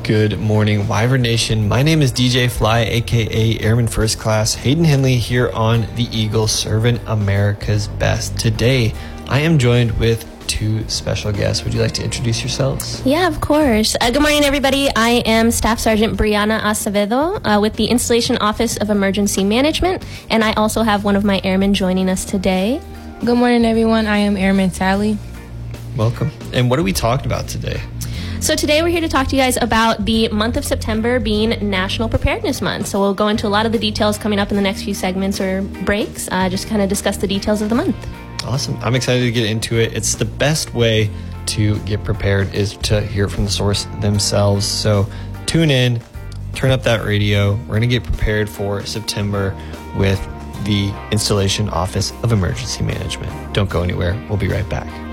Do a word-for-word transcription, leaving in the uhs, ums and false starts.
Good morning, Wyvern Nation. My name is D J Fly, aka Airman First Class Hayden Henley, here on the Eagle, serving America's best. Today, I am joined with two special guests. Would you like to introduce yourselves? Yeah, of course. Uh, good morning, everybody. I am Staff Sergeant Brianna Acevedo uh, with the Installation Office of Emergency Management, and I also have one of my airmen joining us today. Good morning, everyone. I am Airman Sally. Welcome. And what are we talking about today? So today we're here to talk to you guys about the month of September being National Preparedness Month. So we'll go into a lot of the details coming up in the next few segments or breaks, uh, just kind of discuss the details of the month. Awesome. I'm excited to get into it. It's the best way to get prepared is to hear from the source themselves. So tune in, turn up that radio. We're going to get prepared for September with the Installation Office of Emergency Management. Don't go anywhere. We'll be right back.